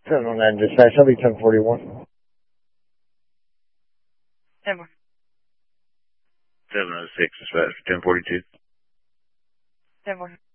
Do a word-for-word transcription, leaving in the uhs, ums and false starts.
seven oh nine dispatch, I'll be ten forty-one. Never. seven oh six dispatch, ten forty-two. Never.